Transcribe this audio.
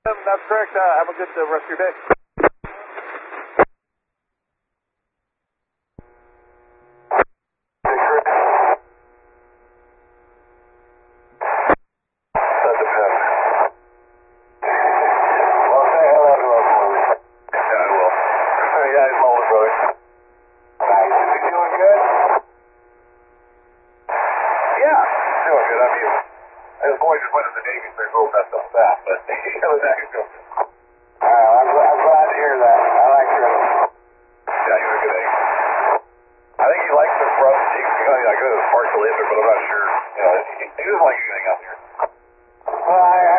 That's correct. Have a good rest of your day. Well, I